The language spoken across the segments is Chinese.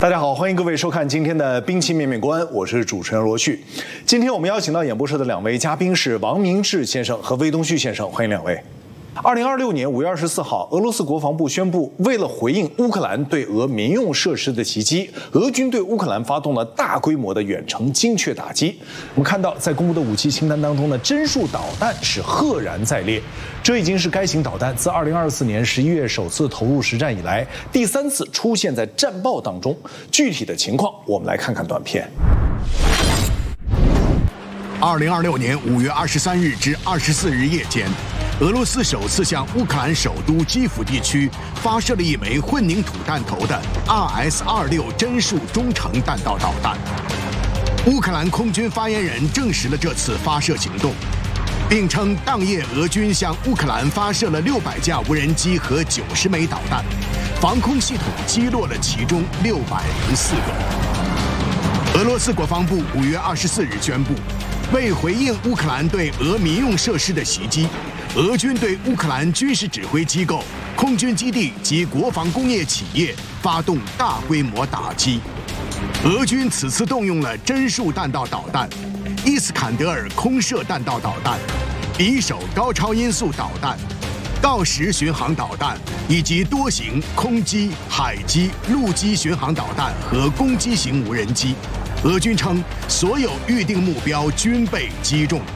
大家好，欢迎各位收看今天的兵器面面观，我是主持人罗旭。今天我们邀请到演播室的两位嘉宾是王明志先生和魏东旭先生，欢迎两位。2026年5月24号，俄罗斯国防部宣布，为了回应乌克兰对俄民用设施的袭击，俄军对乌克兰发动了大规模的远程精确打击。我们看到，在公布的武器清单当中呢，针数导弹是赫然在列。这已经是该型导弹自2024年11月首次投入实战以来，第3次出现在战报当中。具体的情况，我们来看看短片。 2026年5月23日至24日夜间，俄罗斯首次向乌克兰首都基辅地区发射了一枚混凝土弹头的 RS-26针数中程弹道导弹。乌克兰空军发言人证实了这次发射行动，并称当夜俄军向乌克兰发射了600架无人机和90枚导弹，防空系统击落了其中604个。俄罗斯国防部5月24日宣布，为回应乌克兰对俄民用设施的袭击，俄军对乌克兰军事指挥机构、空军基地及国防工业企业发动大规模打击。俄军此次动用了针数弹道导弹、伊斯坎德尔空射弹道导弹、匕首高超音速导弹、锆石巡航导弹以及多型空机、海基、陆基巡航导弹和攻击型无人机。俄军称，所有预定目标均被击中。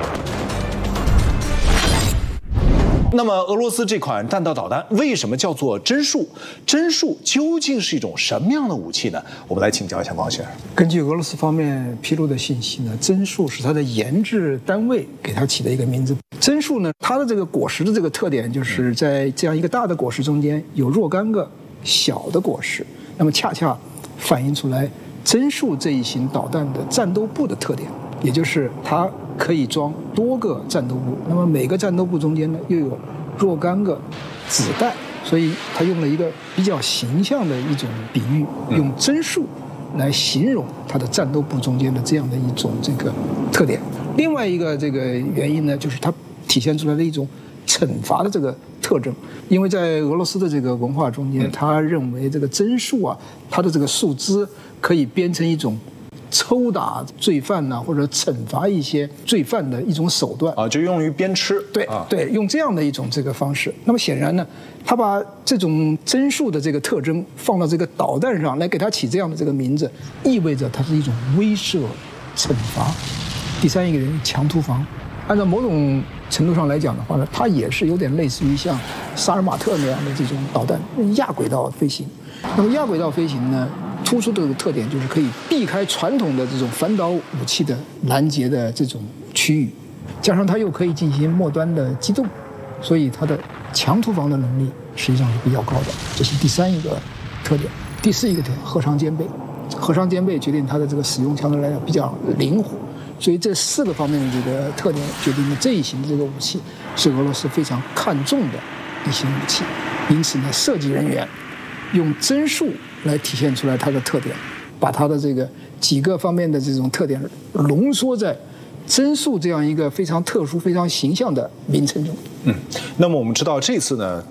那么，俄罗斯这款弹道导弹为什么叫做针数？针数究竟是一种什么样的武器呢？我们来请教一下王先生。 根据俄罗斯方面披露的信息呢，针数是它的研制单位给它起的一个名字。针数呢，它的这个果实的这个特点就是在这样一个大的果实中间有若干个小的果实，那么恰恰反映出来针数这一型导弹的战斗部的特点，也就是它可以装多个战斗部，那么每个战斗部中间呢又有若干个子弹，所以它用了一个比较形象的一种比喻，用针数来形容它的战斗部中间的这样的一种这个特点。另外一个这个原因呢，就是它体现出来的一种惩罚的这个特征，因为在俄罗斯的这个文化中间，他认为这个针数啊，它的这个树枝可以编成一种抽打罪犯呐，或者惩罚一些罪犯的一种手段啊，就用于鞭笞。 对，用这样的一种这个方式。那么显然呢，他把这种针数的这个特征放到这个导弹上来，给它起这样的这个名字，意味着它是一种威慑、惩罚。第三一个人强突防，按照某种程度上来讲的话呢，它也是有点类似于像萨尔马特那样的这种导弹亚轨道飞行。那么亚轨道飞行呢，突出的特点就是可以避开传统的这种反导武器的拦截的这种区域，加上它又可以进行末端的机动，所以它的强突防的能力实际上是比较高的。这是第三一个特点。第四一个特点，荷伤兼备。荷伤兼备决定它的这个使用相对来讲比较灵活。所以这4个方面的这个特点决定了这一型的这个武器是俄罗斯非常看重的一型武器，因此呢，设计人员用针数来体现出来它的特点，把它的这个几个方面的这种特点浓缩在针数这样一个非常特殊、非常形象的名称中。 那么我们知道这次呢，